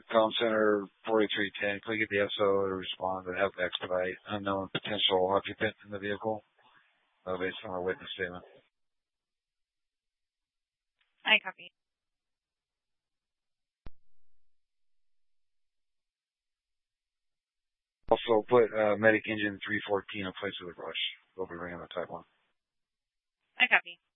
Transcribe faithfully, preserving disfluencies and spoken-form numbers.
comm center forty-three ten. Can we get the S O to respond and help expedite unknown potential occupant in the vehicle uh, based on our witness statement? I copy. Also put uh, medic engine three fourteen in place of the rush. We'll be ringing the type one. I copy.